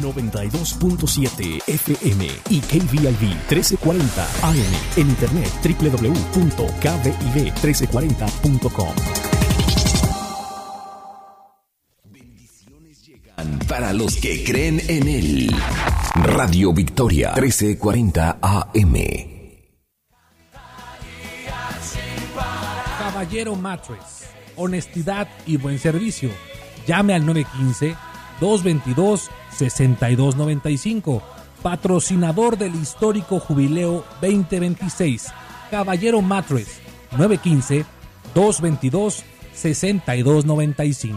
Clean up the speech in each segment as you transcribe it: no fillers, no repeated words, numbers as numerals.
92.7 FM y KVIV 1340 AM. En internet www.kviv1340.com. Bendiciones llegan para los que creen en él. Radio Victoria 1340 AM. Caballero Mattress, honestidad y buen servicio. Llame al 915-222-6295. Patrocinador del histórico Jubileo 2026. Caballero Mattress, 915-222-6295.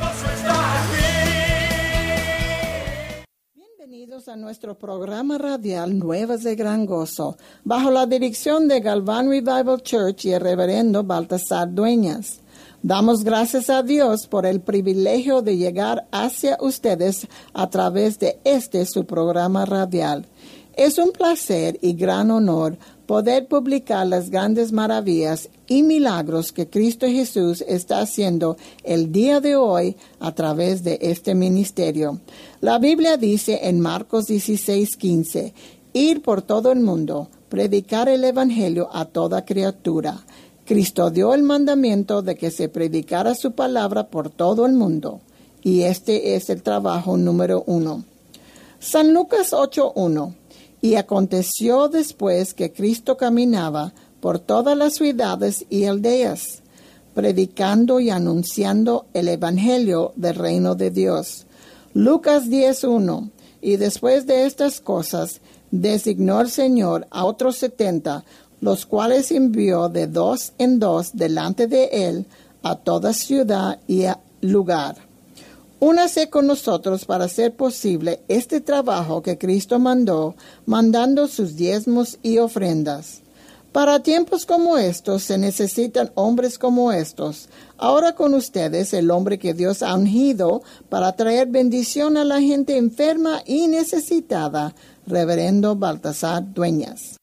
Bienvenidos a nuestro programa radial Nuevas de Gran Gozo, bajo la dirección de Galván Revival Church y el reverendo Baltasar Dueñas. Damos gracias a Dios por el privilegio de llegar hacia ustedes a través de su programa radial. Es un placer y gran honor poder publicar las grandes maravillas y milagros que Cristo Jesús está haciendo el día de hoy a través de este ministerio. La Biblia dice en Marcos 16:15, ir por todo el mundo, predicar el Evangelio a toda criatura. Cristo dio el mandamiento de que se predicara su palabra por todo el mundo, y este es el trabajo número 1. San Lucas 8:1. Y aconteció después que Cristo caminaba por todas las ciudades y aldeas, predicando y anunciando el Evangelio del reino de Dios. Lucas 10:1. Y después de estas cosas, designó el Señor a otros 70, los cuales envió de 2 en 2 delante de él a toda ciudad y lugar. Únase con nosotros para hacer posible este trabajo que Cristo mandando sus diezmos y ofrendas. Para tiempos como estos se necesitan hombres como estos. Ahora con ustedes el hombre que Dios ha ungido para traer bendición a la gente enferma y necesitada, reverendo Baltasar Dueñas.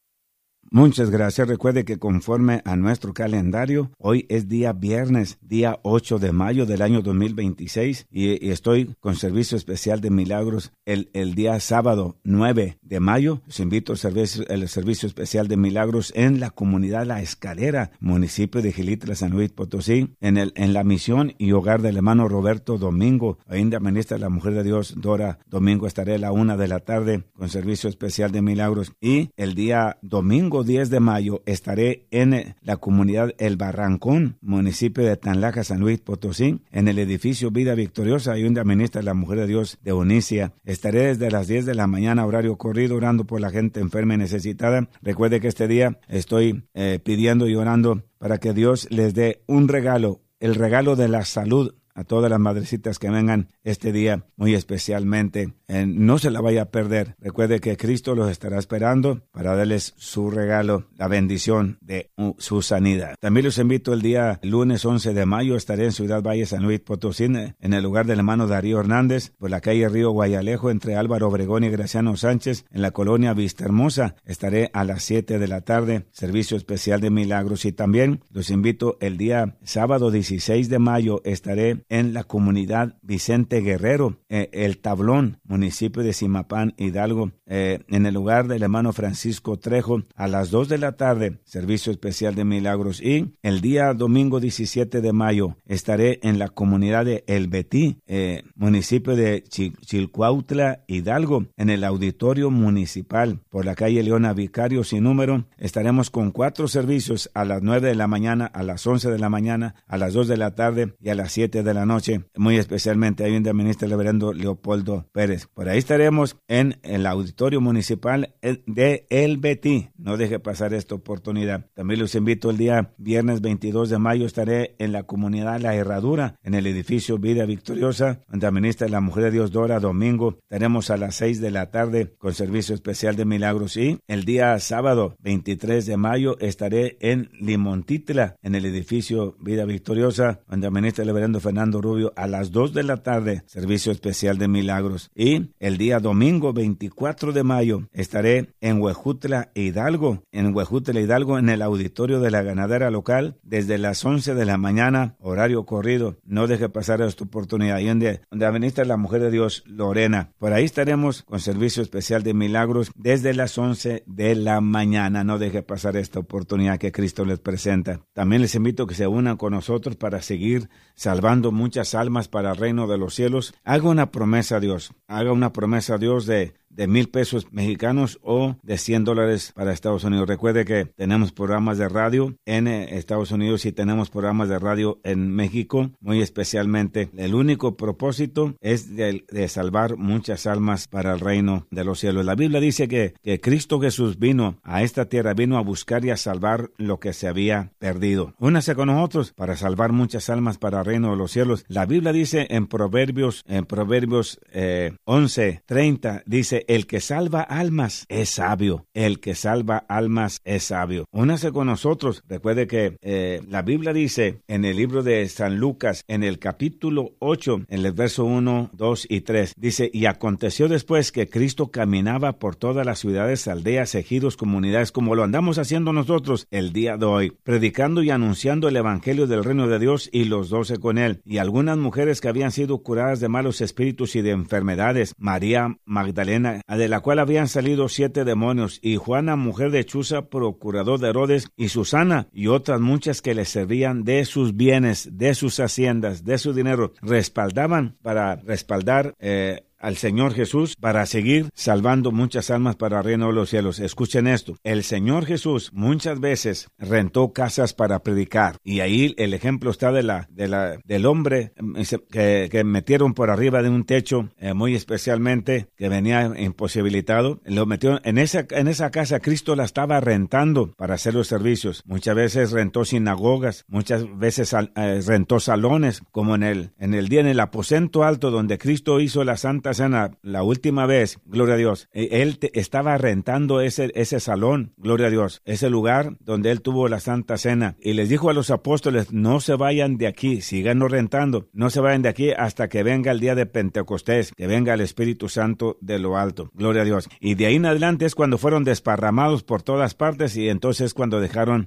Muchas gracias. Recuerde que conforme a nuestro calendario, hoy es día viernes, día 8 de mayo del año 2026 y estoy con servicio especial de milagros el día sábado 9 de mayo. Los invito al servicio especial de milagros en la comunidad La Escalera, municipio de Gilitla, San Luis Potosí, en la misión y hogar del hermano Roberto Domingo. Ahí ministra la mujer de Dios, Dora Domingo. Estaré a la 1 de la tarde con servicio especial de milagros. Y el día domingo 10 de mayo estaré en la comunidad El Barrancón, municipio de Tanlaja, San Luis Potosí, en el edificio Vida Victoriosa, ahí donde administra la mujer de Dios de Onicia. Estaré desde las 10 de la mañana, horario corrido, orando por la gente enferma y necesitada. Recuerde que este día estoy pidiendo y orando para que Dios les dé un regalo, el regalo de la salud a todas las madrecitas que vengan este día, muy especialmente. No se la vaya a perder. Recuerde que Cristo los estará esperando para darles su regalo, la bendición de su sanidad. También los invito el día lunes 11 de mayo. Estaré en Ciudad Valle, San Luis Potosí, en el lugar del hermano Darío Hernández, por la calle Río Guayalejo, entre Álvaro Obregón y Graciano Sánchez, en la colonia Vista Hermosa. Estaré a las 7 de la tarde, servicio especial de milagros. Y también los invito el día sábado 16 de mayo. Estaré en la comunidad Vicente Guerrero, El Tablón, municipio de Zimapán, Hidalgo, en el lugar del hermano Francisco Trejo, a las 2 de la tarde, servicio especial de milagros. Y el día domingo 17 de mayo estaré en la comunidad de El Betí, municipio de Chilcuautla, Hidalgo, en el auditorio municipal, por la calle Leona Vicario sin número. Estaremos con 4 servicios, a las 9 de la mañana, a las 11 de la mañana, a las 2 de la tarde y a las 7 de la noche, muy especialmente ahí donde administra el reverendo Leopoldo Pérez. Por ahí estaremos en el auditorio municipal de El Betí. No deje pasar esta oportunidad. También los invito el día viernes 22 de mayo. Estaré en la comunidad La Herradura, en el edificio Vida Victoriosa, donde administra la mujer de Dios Dora Domingo. Estaremos a las 6 de la tarde con servicio especial de milagros. Y el día sábado 23 de mayo estaré en Limontitla, en el edificio Vida Victoriosa, donde administra el reverendo Fernando Orlando Rubio, a las 2 de la tarde, servicio especial de milagros. Y el día domingo 24 de mayo estaré en Huejutla, Hidalgo, en el auditorio de la ganadera local, desde las 11 de la mañana, horario corrido. No deje pasar esta oportunidad. Ahí donde administra la mujer de Dios, Lorena. Por ahí estaremos con servicio especial de milagros desde las 11 de la mañana. No deje pasar esta oportunidad que Cristo les presenta. También les invito a que se unan con nosotros para seguir salvando muchas almas para el reino de los cielos. Haga una promesa a Dios. Haga una promesa a Dios de $1,000 mexicanos o de $100 para Estados Unidos. Recuerde que tenemos programas de radio en Estados Unidos y tenemos programas de radio en México, muy especialmente. El único propósito es de salvar muchas almas para el reino de los cielos. La Biblia dice que Cristo Jesús vino a esta tierra, vino a buscar y a salvar lo que se había perdido. Únase con nosotros para salvar muchas almas para el reino de los cielos. La Biblia dice en Proverbios 11:30, dice: el que salva almas es sabio. El que salva almas es sabio. Únase con nosotros. Recuerde que la Biblia dice en el libro de San Lucas, en el capítulo 8, en el verso 1, 2 y 3, dice: y aconteció después que Cristo caminaba por todas las ciudades, aldeas, ejidos, comunidades, como lo andamos haciendo nosotros el día de hoy, predicando y anunciando el evangelio del reino de Dios, y los 12 con él. Y algunas mujeres que habían sido curadas de malos espíritus y de enfermedades, María Magdalena, de la cual habían salido 7 demonios, y Juana, mujer de Chuza, procurador de Herodes, y Susana, y otras muchas que les servían de sus bienes, de sus haciendas, de su dinero, respaldaban para respaldar al Señor Jesús para seguir salvando muchas almas para el reino de los cielos. Escuchen esto: el Señor Jesús muchas veces rentó casas para predicar, y ahí el ejemplo está del hombre que metieron por arriba de un techo, muy especialmente, que venía imposibilitado. Lo metió en esa casa. Cristo la estaba rentando para hacer los servicios. Muchas veces rentó sinagogas, muchas veces rentó salones, como en el aposento alto donde Cristo hizo la Santa Cena la última vez, gloria a Dios. Él estaba rentando ese salón, gloria a Dios, ese lugar donde él tuvo la Santa Cena, y les dijo a los apóstoles: no se vayan de aquí, síganlo rentando, no se vayan de aquí hasta que venga el día de Pentecostés, que venga el Espíritu Santo de lo alto, gloria a Dios. Y de ahí en adelante es cuando fueron desparramados por todas partes, y entonces cuando dejaron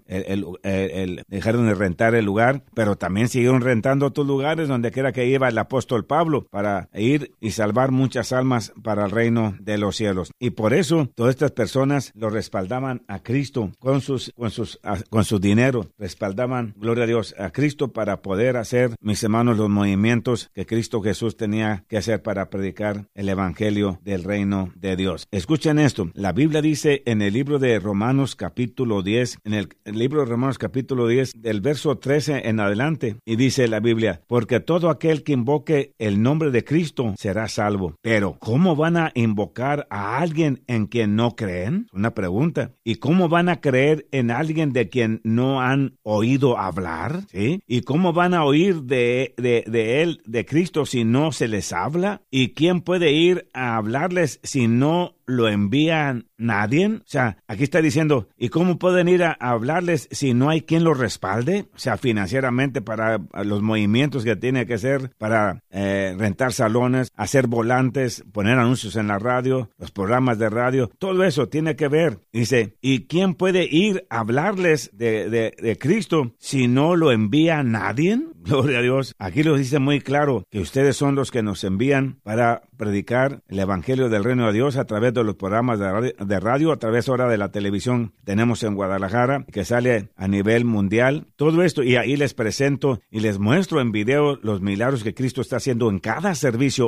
de rentar el lugar, pero también siguieron rentando otros lugares donde quiera que iba el apóstol Pablo para ir y salvar muchas almas para el reino de los cielos. Y por eso todas estas personas lo respaldaban a Cristo con su dinero, respaldaban, gloria a Dios, a Cristo para poder hacer, mis hermanos, los movimientos que Cristo Jesús tenía que hacer para predicar el evangelio del reino de Dios. Escuchen esto: la Biblia dice en el libro de Romanos capítulo 10, en el libro de Romanos capítulo 10, del verso 13 en adelante, y dice la Biblia: porque todo aquel que invoque el nombre de Cristo será salvo. Pero, ¿cómo van a invocar a alguien en quien no creen? Una pregunta. ¿Y cómo van a creer en alguien de quien no han oído hablar? ¿Sí? ¿Y cómo van a oír de él, de Cristo, si no se les habla? ¿Y quién puede ir a hablarles si no lo envían nadie? O sea, aquí está diciendo: ¿y cómo pueden ir a hablarles si no hay quien los respalde? O sea, financieramente, para los movimientos que tiene que hacer, para rentar salones, hacer volantes, poner anuncios en la radio, los programas de radio, todo eso tiene que ver. Dice: ¿y quién puede ir a hablarles de Cristo si no lo envía nadie? Gloria a Dios. Aquí lo dice muy claro, que ustedes son los que nos envían para predicar el evangelio del reino de Dios a través de los programas de radio, a través ahora de la televisión tenemos en Guadalajara, que sale a nivel mundial, todo esto. Y ahí les presento y les muestro en video los milagros que Cristo está haciendo en cada servicio,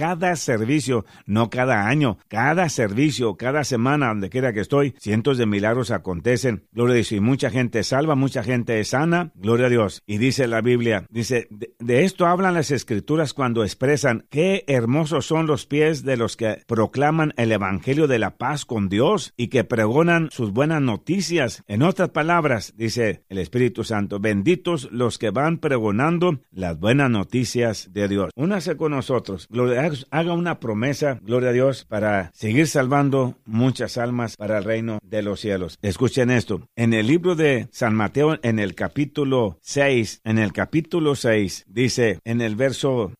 no cada año, cada servicio, cada semana, donde quiera que estoy, cientos de milagros acontecen, gloria a Dios, y mucha gente salva, mucha gente es sana, gloria a Dios. Y dice la Biblia, dice, de esto hablan las Escrituras cuando expresan: qué hermosos son los pies de los que proclaman el evangelio de la paz con Dios y que pregonan sus buenas noticias. En otras palabras, dice el Espíritu Santo: benditos los que van pregonando las buenas noticias de Dios. Únase con nosotros, haga una promesa, gloria a Dios, para seguir salvando muchas almas para el reino de los cielos. Escuchen esto. En el libro de San Mateo, en el capítulo 6, dice, en el verso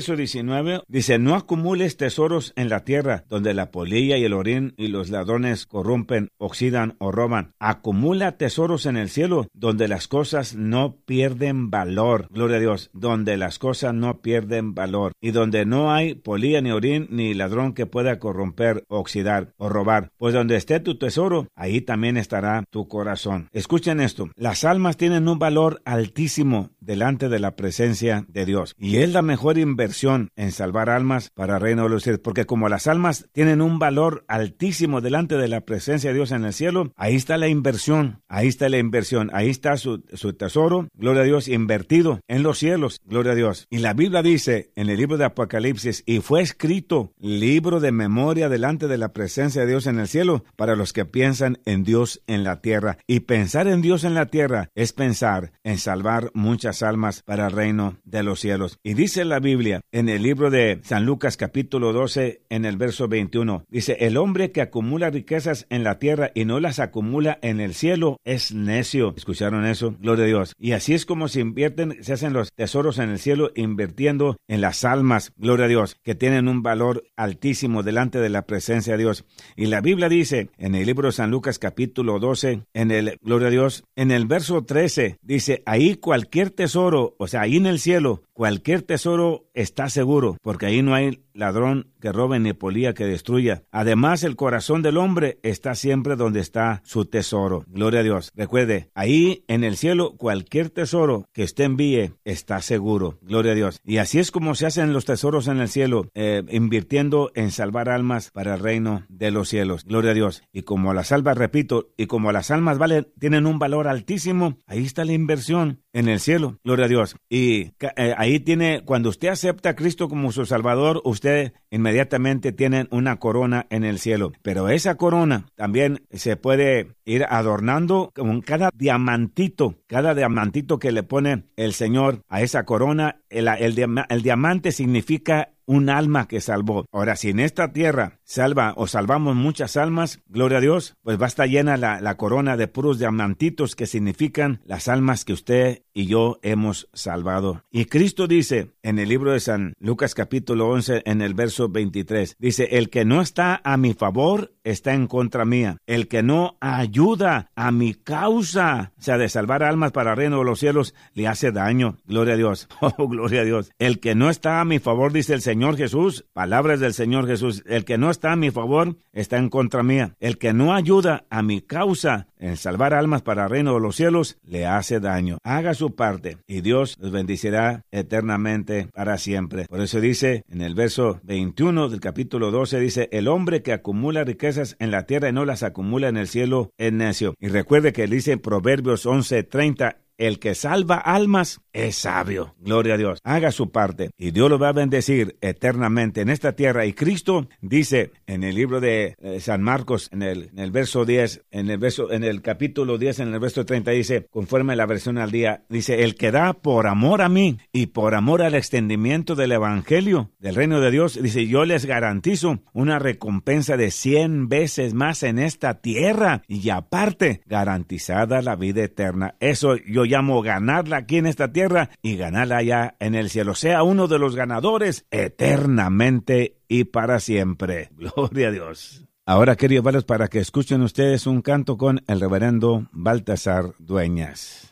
19, dice, no acumules tesoros en la tierra, donde la polilla y el orín y los ladrones corrompen, oxidan o roban. Acumula tesoros en el cielo, donde las cosas no pierden valor. Gloria a Dios, donde las cosas no pierden valor y donde no hay polilla ni orín ni ladrón que pueda corromper, oxidar o robar. Pues donde esté tu tesoro, ahí también estará tu corazón. Escuchen esto. Las almas tienen un valor altísimo delante de la presencia de Dios. Y es la mejor inversión en salvar almas para el reino de los cielos. Porque como las almas tienen un valor altísimo delante de la presencia de Dios en el cielo, ahí está la inversión. Ahí está su tesoro, gloria a Dios, invertido en los cielos, gloria a Dios. Y la Biblia dice en el libro de Apocalipsis, y fue escrito libro de memoria delante de la presencia de Dios en el cielo para los que piensan en Dios en la tierra. Y pensar en Dios en la tierra es pensar en salvar muchas almas para el reino de los cielos. Y dice la Biblia en el libro de San Lucas capítulo 12 en el verso 21, dice, el hombre que acumula riquezas en la tierra y no las acumula en el cielo es necio. ¿Escucharon eso? Gloria a Dios. Y así es como se hacen los tesoros en el cielo, invirtiendo en las almas, gloria a Dios, que tienen un valor altísimo delante de la presencia de Dios. Y la Biblia dice en el libro de San Lucas capítulo 12, gloria a Dios, en el verso 13, dice, ahí cualquier tesoro, o sea, ahí en el cielo, cualquier tesoro está seguro, porque ahí no hay ladrón que robe ni polilla que destruya. Además, el corazón del hombre está siempre donde está su tesoro. Gloria a Dios. Recuerde, ahí en el cielo, cualquier tesoro que usted envíe está seguro. Gloria a Dios. Y así es como se hacen los tesoros en el cielo, invirtiendo en salvar almas para el reino de los cielos. Gloria a Dios. Y como las almas, repito, y como las almas tienen un valor altísimo, ahí está la inversión en el cielo. Gloria a Dios. Y ahí cuando usted acepta a Cristo como su Salvador, usted inmediatamente tiene una corona en el cielo. Pero esa corona también se puede ir adornando con cada diamantito que le pone el Señor a esa corona. El diamante significa un alma que salvó. Ahora, si en esta tierra salvamos muchas almas, gloria a Dios, pues va a estar llena la corona de puros diamantitos que significan las almas que usted y yo hemos salvado. Y Cristo dice en el libro de San Lucas capítulo 11, en el verso 23, dice, el que no está a mi favor está en contra mía. El que no ayuda a mi causa, o sea, de salvar almas para el reino de los cielos, le hace daño. Gloria a Dios. Oh, gloria a Dios. El que no está a mi favor, dice el Señor Jesús, palabras del Señor Jesús, el que no está a mi favor está en contra mía. El que no ayuda a mi causa en salvar almas para el reino de los cielos, le hace daño. Haga su parte y Dios los bendecirá eternamente para siempre. Por eso dice en el verso 21 del capítulo 12, dice, el hombre que acumula riquezas en la tierra y no las acumula en el cielo es necio. Y recuerde que dice en Proverbios 11:30, el que salva almas es sabio. Gloria a Dios. Haga su parte y Dios lo va a bendecir eternamente en esta tierra. Y Cristo dice en el libro de San Marcos, en el verso 10, en el capítulo 10, en el verso 30, dice, conforme a la versión al día, dice, el que da por amor a mí y por amor al extendimiento del evangelio del reino de Dios, dice, yo les garantizo una recompensa de 100 veces más en esta tierra y aparte garantizada la vida eterna. Eso yo llamo ganarla aquí en esta tierra y ganarla allá en el cielo. Sea uno de los ganadores eternamente y para siempre. Gloria a Dios. Ahora, queridos hermanos, para que escuchen ustedes un canto con el reverendo Baltasar Dueñas.